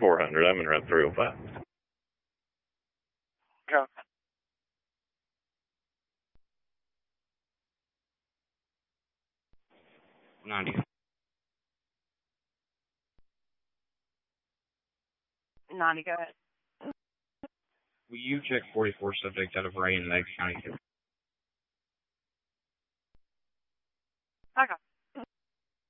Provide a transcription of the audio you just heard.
400. I'm in route 305. Go. Ninety. 90, go ahead. Will you check 44 subjects out of Ray and Meigs County?